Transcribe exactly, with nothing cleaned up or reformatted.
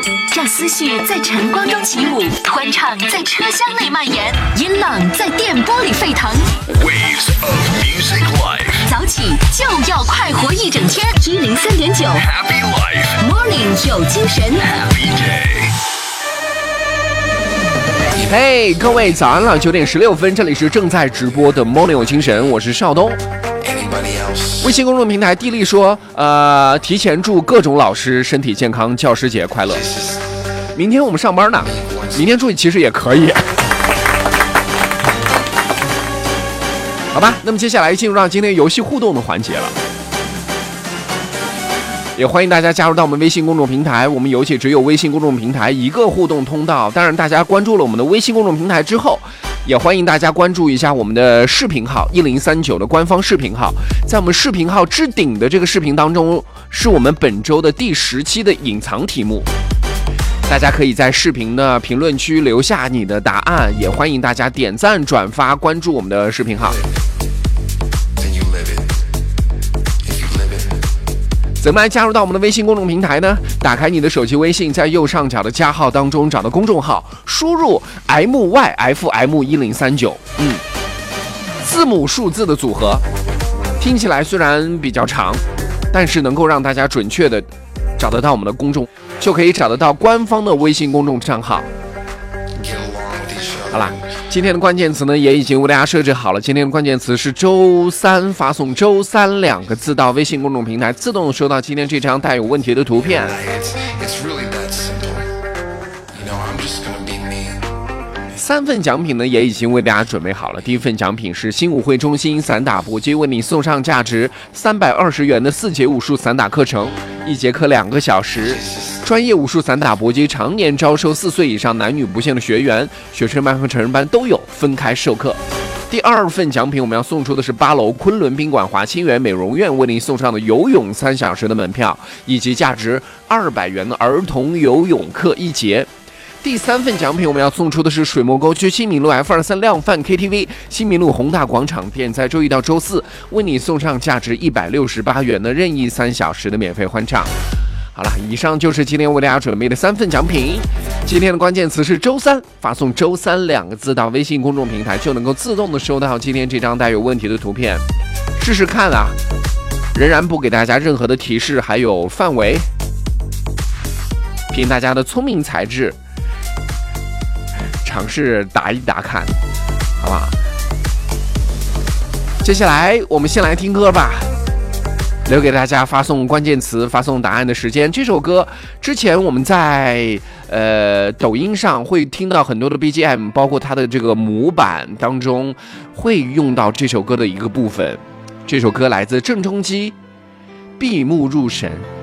让思绪在晨光中起舞，欢唱在车厢内蔓延，音浪在电波里沸腾。 Waves of music life， 早起就要快活一整天。一零三点九 Happy Life Morning 有精神 Happy Day。 嘿、hey, 各位早安了，九点十六分，这里是正在直播的 Morning 有精神，我是邵东。微信公众平台地利说，呃，提前祝各种老师身体健康，教师节快乐。明天我们上班呢，明天祝其实也可以。好吧，那么接下来进入到今天游戏互动的环节了。也欢迎大家加入到我们微信公众平台，我们游戏只有微信公众平台一个互动通道。当然，大家关注了我们的微信公众平台之后，也欢迎大家关注一下我们的视频号一零三九的官方视频号。在我们视频号置顶的这个视频当中，是我们本周的第十期的隐藏题目。大家可以在视频的评论区留下你的答案，也欢迎大家点赞、转发、关注我们的视频号。怎么来加入到我们的微信公众平台呢？打开你的手机微信，在右上角的加号当中找到公众号，输入 M Y F M 一零三九，嗯，字母数字的组合，听起来虽然比较长，但是能够让大家准确的找得到我们的公众，就可以找得到官方的微信公众账号。好啦，今天的关键词呢也已经为大家设置好了。今天的关键词是周三，发送周三两个字到微信公众平台，自动收到今天这张带有问题的图片。三份奖品呢也已经为大家准备好了。第一份奖品是新武会中心散打搏击为你送上价值三百二十元的四节武术散打课程，一节课两个小时。专业武术散打搏击常年招收四岁以上男女不限的学员，学生班和成人班都有分开授课。第二份奖品我们要送出的是八楼昆仑宾馆华清源美容院为您送上的游泳三小时的门票，以及价值二百元的儿童游泳课一节。第三份奖品我们要送出的是水墨沟区新民路 F 二三 量贩 K T V 新民路宏大广场店，在周一到周四为你送上价值一百六十八元的任意三小时的免费欢唱。好了，以上就是今天为大家准备的三份奖品。今天的关键词是周三，发送周三两个字到微信公众平台，就能够自动的收到今天这张带有问题的图片。试试看啊，仍然不给大家任何的提示还有范围，凭大家的聪明才智尝试答一答看，好不好？接下来我们先来听歌吧，留给大家发送关键词、发送答案的时间。这首歌之前我们在呃抖音上会听到很多的 B G M， 包括它的这个模板当中会用到这首歌的一个部分。这首歌来自郑中基，《闭目入神》。